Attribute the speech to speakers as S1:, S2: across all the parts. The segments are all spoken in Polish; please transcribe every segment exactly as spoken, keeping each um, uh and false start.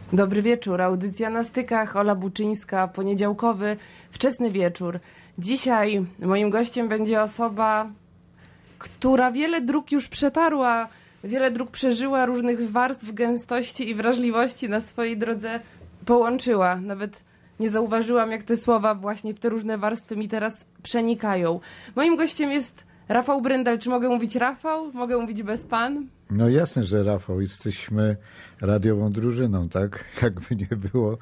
S1: Dobry wieczór. Audycja na stykach, Ola Buczyńska, poniedziałkowy, wczesny wieczór. Dzisiaj moim gościem będzie osoba, która wiele dróg już przetarła, wiele dróg przeżyła, różnych warstw, gęstości i wrażliwości na swojej drodze połączyła. Nawet nie zauważyłam, jak te słowa właśnie w te różne warstwy mi teraz przenikają. Moim gościem jest Rafał Bryndel. Czy mogę mówić Rafał? Mogę mówić bez pan?
S2: No jasne, że Rafał. Jesteśmy radiową drużyną, tak? Jakby nie było.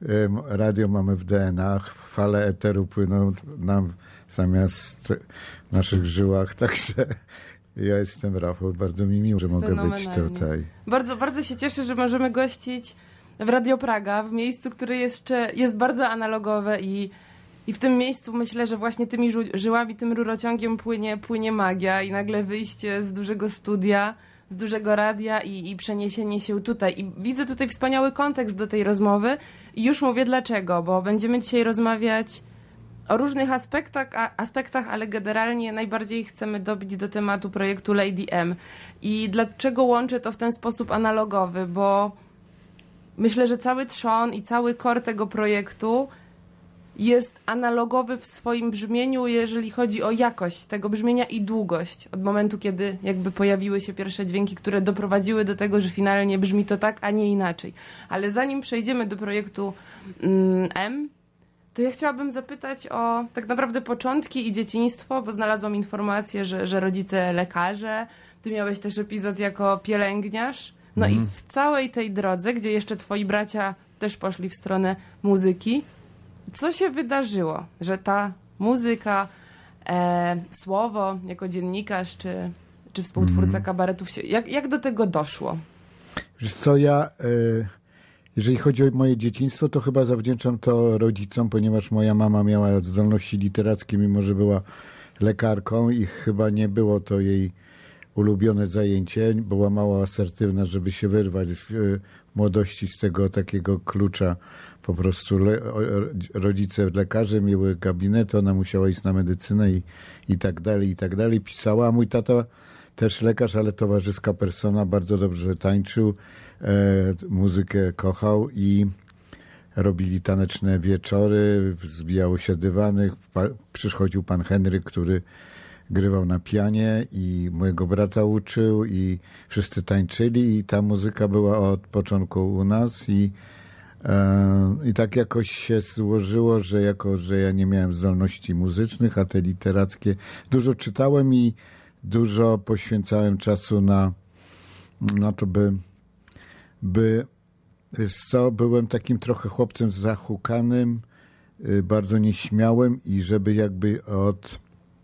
S2: Radio mamy w D N A, fale eteru płyną nam zamiast w naszych żyłach, także ja jestem Rafał. Bardzo mi miło, że mogę być tutaj.
S1: Bardzo, bardzo się cieszę, że możemy gościć w Radio Praga, w miejscu, które jeszcze jest bardzo analogowe i I w tym miejscu myślę, że właśnie tymi żyłami, tym rurociągiem płynie, płynie magia i nagle wyjście z dużego studia, z dużego radia i, i przeniesienie się tutaj. I widzę tutaj wspaniały kontekst do tej rozmowy i już mówię dlaczego, bo będziemy dzisiaj rozmawiać o różnych aspektach, a, aspektach, ale generalnie najbardziej chcemy dobić do tematu projektu Lady M. I dlaczego łączę to w ten sposób analogowy, bo myślę, że cały trzon i cały core tego projektu jest analogowy w swoim brzmieniu, jeżeli chodzi o jakość tego brzmienia i długość. Od momentu, kiedy jakby pojawiły się pierwsze dźwięki, które doprowadziły do tego, że finalnie brzmi to tak, a nie inaczej. Ale zanim przejdziemy do projektu mm, M, to ja chciałabym zapytać o tak naprawdę początki i dzieciństwo, bo znalazłam informację, że, że rodzice lekarze. Ty miałeś też epizod jako pielęgniarz. No mm. i w całej tej drodze, gdzie jeszcze twoi bracia też poszli w stronę muzyki, co się wydarzyło, że ta muzyka, e, słowo jako dziennikarz czy, czy współtwórca kabaretów, się, jak, jak do tego doszło?
S2: Wiesz co, ja, e, jeżeli chodzi o moje dzieciństwo, to chyba zawdzięczam to rodzicom, ponieważ moja mama miała zdolności literackie, mimo że była lekarką i chyba nie było to jej ulubione zajęcie. Była mało asertywna, żeby się wyrwać w młodości z tego takiego klucza. Po prostu le, rodzice lekarze mieli gabinet, ona musiała iść na medycynę i, i tak dalej, i tak dalej. Pisała, a mój tata też lekarz, ale towarzyska persona, bardzo dobrze tańczył, e, muzykę kochał i robili taneczne wieczory, zbijało się dywany, przychodził pan Henryk, który grywał na pianie i mojego brata uczył i wszyscy tańczyli i ta muzyka była od początku u nas i I tak jakoś się złożyło, że jako, że ja nie miałem zdolności muzycznych, a te literackie, dużo czytałem i dużo poświęcałem czasu na, na to, by, by, wiesz co, byłem takim trochę chłopcem zahukanym, bardzo nieśmiałym i żeby jakby od,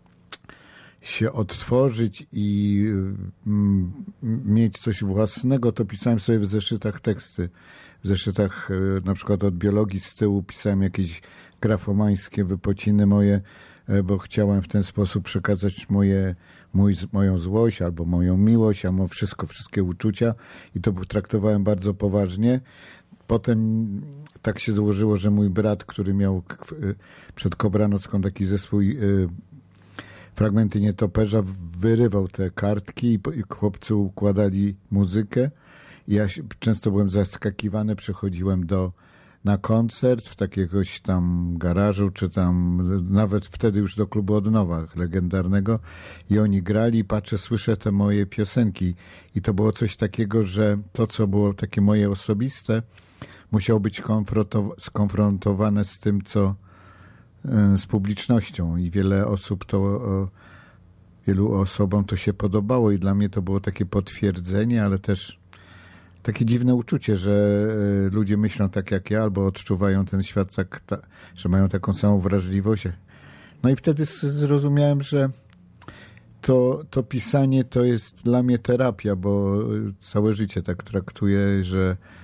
S2: się odtworzyć i mm, mieć coś własnego, to pisałem sobie w zeszytach teksty. W zeszytach na przykład od biologii z tyłu pisałem jakieś grafomańskie wypociny moje, bo chciałem w ten sposób przekazać moje, mój, moją złość albo moją miłość, albo wszystko, wszystkie uczucia i to traktowałem bardzo poważnie. Potem tak się złożyło, że mój brat, który miał przed Kobranocką taki zespół Fragmenty Nietoperza, wyrywał te kartki i chłopcy układali muzykę. Ja często byłem zaskakiwany, przychodziłem do, na koncert w takiegoś tam garażu, czy tam nawet wtedy już do klubu Odnowa legendarnego i oni grali i patrzę, słyszę te moje piosenki i to było coś takiego, że to, co było takie moje osobiste, musiało być skonfrontowane z tym, co z publicznością i wiele osób to, wielu osobom to się podobało i dla mnie to było takie potwierdzenie, ale też takie dziwne uczucie, że ludzie myślą tak jak ja, albo odczuwają ten świat tak, ta, że mają taką samą wrażliwość. No i wtedy zrozumiałem, że to, to pisanie to jest dla mnie terapia, bo całe życie tak traktuję, że